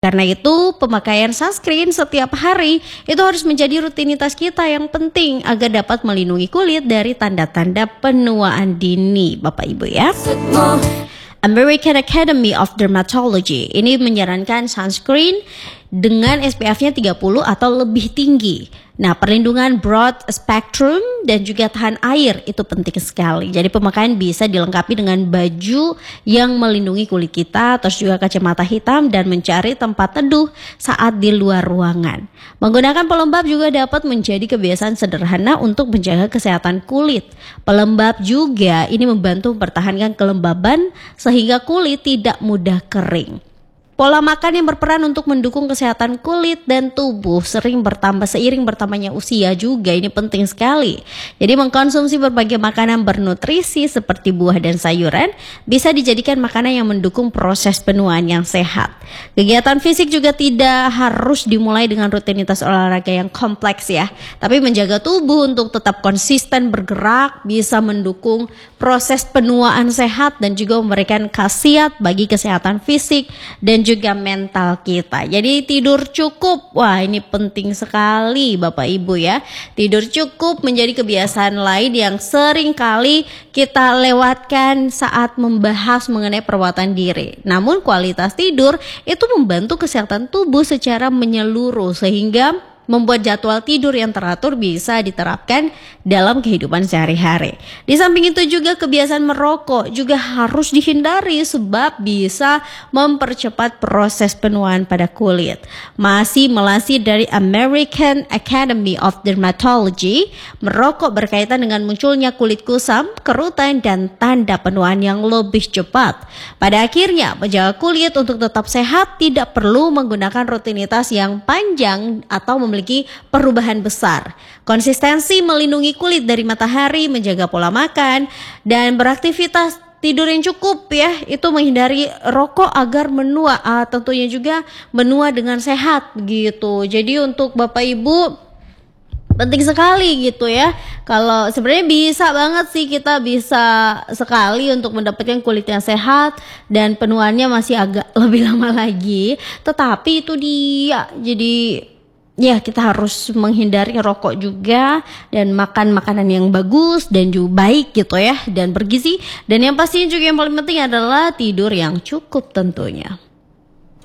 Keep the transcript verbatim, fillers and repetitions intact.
Karena itu, pemakaian sunscreen setiap hari itu harus menjadi rutinitas kita yang penting agar dapat melindungi kulit dari tanda-tanda penuaan dini, Bapak Ibu ya. American Academy of Dermatology ini menyarankan sunscreen dengan S P F-nya tiga puluh atau lebih tinggi. Nah, perlindungan broad spectrum dan juga tahan air itu penting sekali. Jadi pemakaian bisa dilengkapi dengan baju yang melindungi kulit kita, terus juga kacamata hitam dan mencari tempat teduh saat di luar ruangan. Menggunakan pelembab juga dapat menjadi kebiasaan sederhana untuk menjaga kesehatan kulit. Pelembab juga ini membantu mempertahankan kelembaban sehingga kulit tidak mudah kering. Pola makan yang berperan untuk mendukung kesehatan kulit dan tubuh sering bertambah seiring bertambahnya usia juga, ini penting sekali. Jadi mengkonsumsi berbagai makanan bernutrisi seperti buah dan sayuran bisa dijadikan makanan yang mendukung proses penuaan yang sehat. Kegiatan fisik juga tidak harus dimulai dengan rutinitas olahraga yang kompleks ya, tapi menjaga tubuh untuk tetap konsisten bergerak bisa mendukung proses penuaan sehat dan juga memberikan khasiat bagi kesehatan fisik dan juga mental kita. Jadi tidur cukup, wah ini penting sekali Bapak Ibu ya. Tidur cukup menjadi kebiasaan lain yang sering kali kita lewatkan saat membahas mengenai perawatan diri. Namun kualitas tidur itu membantu kesehatan tubuh secara menyeluruh sehingga membuat jadwal tidur yang teratur bisa diterapkan dalam kehidupan sehari-hari. Di samping itu juga kebiasaan merokok juga harus dihindari sebab bisa mempercepat proses penuaan pada kulit. Masih melansir dari American Academy of Dermatology, merokok berkaitan dengan munculnya kulit kusam, kerutan, dan tanda penuaan yang lebih cepat. Pada akhirnya, menjaga kulit untuk tetap sehat tidak perlu menggunakan rutinitas yang panjang atau memiliki perubahan besar. Konsistensi melindungi kulit dari matahari, menjaga pola makan, dan beraktivitas tidur yang cukup ya, itu menghindari rokok agar menua, uh, tentunya juga menua dengan sehat gitu. Jadi untuk Bapak Ibu penting sekali gitu ya. Kalau sebenarnya bisa banget sih kita bisa sekali untuk mendapatkan kulit yang sehat dan penuaannya masih agak lebih lama lagi. Tetapi itu dia. Jadi ya kita harus menghindari rokok juga dan makan makanan yang bagus dan juga baik gitu ya dan bergizi. Dan yang pastinya juga yang paling penting adalah tidur yang cukup tentunya.